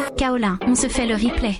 Kaolin, on se fait le replay.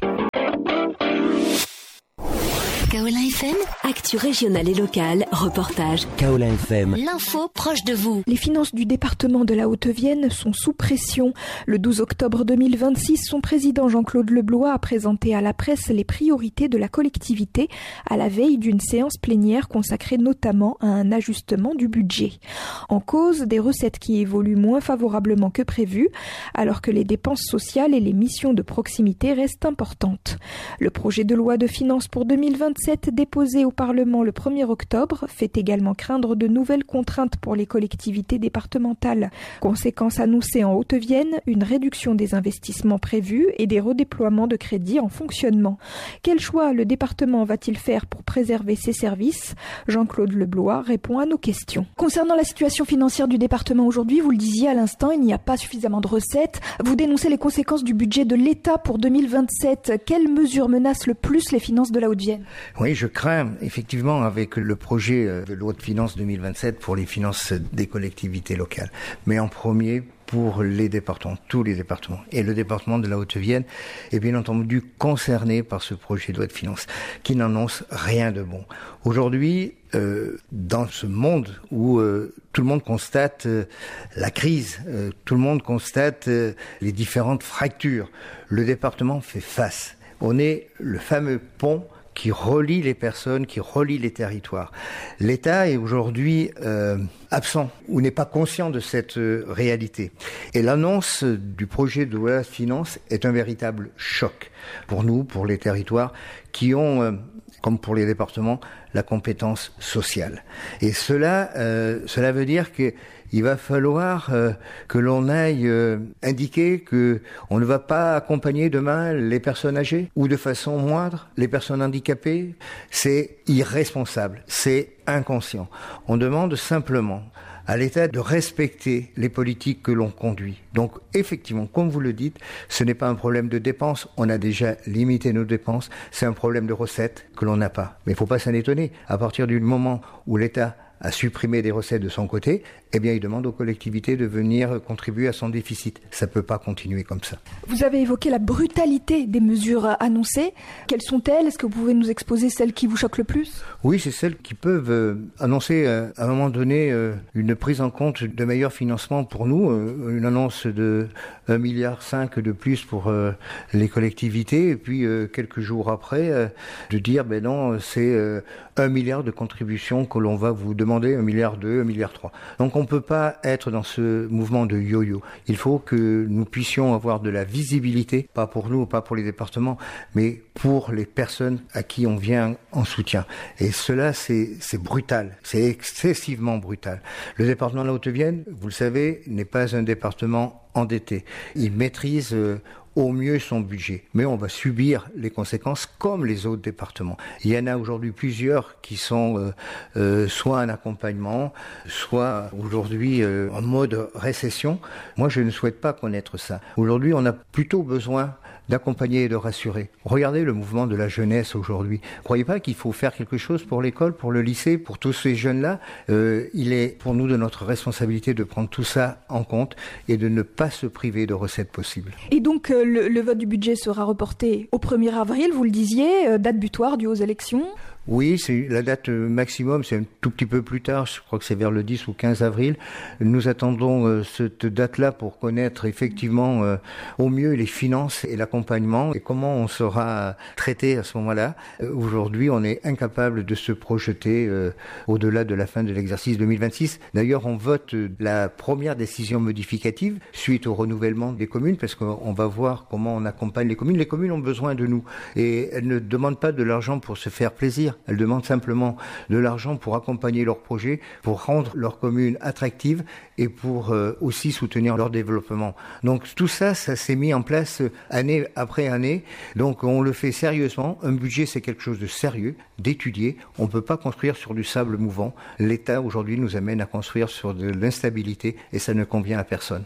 Kaolin FM, actu régionale et locale, reportage. Kaolin FM, l'info proche de vous. Les finances du département de la Haute-Vienne sont sous pression. Le 12 octobre 2026, son président Jean-Claude Leblois a présenté à la presse les priorités de la collectivité à la veille d'une séance plénière consacrée notamment à un ajustement du budget. En cause, des recettes qui évoluent moins favorablement que prévu, alors que les dépenses sociales et les missions de proximité restent importantes. Le projet de loi de finances pour 2027 déposé au Parlement le 1er octobre fait également craindre de nouvelles contraintes pour les collectivités départementales. Conséquence annoncée en Haute-Vienne, une réduction des investissements prévus et des redéploiements de crédits en fonctionnement. Quel choix le département va-t-il faire pour préserver ses services ? Jean-Claude Leblois répond à nos questions. Concernant la situation financière du département aujourd'hui, vous le disiez à l'instant, il n'y a pas suffisamment de recettes. Vous dénoncez les conséquences du budget de l'État pour 2027. Quelles mesures menacent le plus les finances de la Haute-Vienne ? Oui, je crains effectivement avec le projet de loi de finances 2027 pour les finances des collectivités locales. Mais en premier, pour les départements, tous les départements. Et le département de la Haute-Vienne est bien entendu concerné par ce projet de loi de finances qui n'annonce rien de bon. Aujourd'hui, dans ce monde où tout le monde constate la crise, tout le monde constate les différentes fractures, le département fait face. On est le fameux pont qui relie les personnes, qui relie les territoires. L'État est aujourd'hui absent ou n'est pas conscient de cette réalité. Et l'annonce du projet de loi de finances est un véritable choc pour nous, pour les territoires qui ont, comme pour les départements, la compétence sociale. Et cela veut dire qu'il va falloir que l'on aille indiquer que on ne va pas accompagner demain les personnes âgées ou de façon moindre les personnes handicapées. C'est irresponsable, c'est inconscient. On demande simplement à l'État de respecter les politiques que l'on conduit. Donc effectivement, comme vous le dites, ce n'est pas un problème de dépenses, on a déjà limité nos dépenses, c'est un problème de recettes que l'on n'a pas. Mais il ne faut pas s'en étonner, à partir du moment où l'État a supprimé des recettes de son côté, eh bien il demande aux collectivités de venir contribuer à son déficit. Ça ne peut pas continuer comme ça. Vous avez évoqué la brutalité des mesures annoncées. Quelles sont-elles ? Est-ce que vous pouvez nous exposer celles qui vous choquent le plus ? Oui, c'est celles qui peuvent annoncer à un moment donné une prise en compte de meilleur financement pour nous, une annonce de 1,5 milliard de plus pour les collectivités, et puis quelques jours après, de dire ben non, c'est 1 milliard de contributions que l'on va vous demander, 1,2 milliard, 1,3 milliard. Donc on ne peut pas être dans ce mouvement de yo-yo. Il faut que nous puissions avoir de la visibilité, pas pour nous, pas pour les départements, mais pour les personnes à qui on vient en soutien. Et cela, c'est brutal, c'est excessivement brutal. Le département de la Haute-Vienne, vous le savez, n'est pas un département endetté. Il maîtrise au mieux son budget. Mais on va subir les conséquences comme les autres départements. Il y en a aujourd'hui plusieurs qui sont soit en accompagnement, soit aujourd'hui en mode récession. Moi, je ne souhaite pas connaître ça. Aujourd'hui, on a plutôt besoin d'accompagner et de rassurer. Regardez le mouvement de la jeunesse aujourd'hui. Ne croyez pas qu'il faut faire quelque chose pour l'école, pour le lycée, pour tous ces jeunes-là. Il est pour nous de notre responsabilité de prendre tout ça en compte et de ne pas se priver de recettes possibles. Et donc, le vote du budget sera reporté au 1er avril, vous le disiez, date butoir due aux élections. Oui, c'est la date maximum, c'est un tout petit peu plus tard, je crois que c'est vers le 10 ou 15 avril. Nous attendons cette date-là pour connaître effectivement au mieux les finances et l'accompagnement et comment on sera traité à ce moment-là. Aujourd'hui, on est incapable de se projeter au-delà de la fin de l'exercice 2026. D'ailleurs, on vote la première décision modificative suite au renouvellement des communes parce qu'on va voir comment on accompagne les communes. Les communes ont besoin de nous et elles ne demandent pas de l'argent pour se faire plaisir. Elles demandent simplement de l'argent pour accompagner leurs projets, pour rendre leur commune attractive et pour aussi soutenir leur développement. Donc tout ça, ça s'est mis en place année après année. Donc on le fait sérieusement. Un budget, c'est quelque chose de sérieux, d'étudié. On ne peut pas construire sur du sable mouvant. L'État aujourd'hui nous amène à construire sur de l'instabilité et ça ne convient à personne.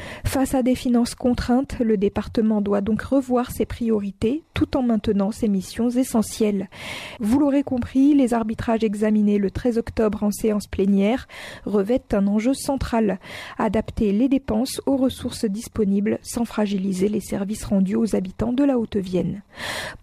Face à des finances contraintes, le département doit donc revoir ses priorités tout en maintenant ses missions essentielles. Vous l'aurez compris, les arbitrages examinés le 13 octobre en séance plénière revêtent un enjeu central, adapter les dépenses aux ressources disponibles sans fragiliser les services rendus aux habitants de la Haute-Vienne.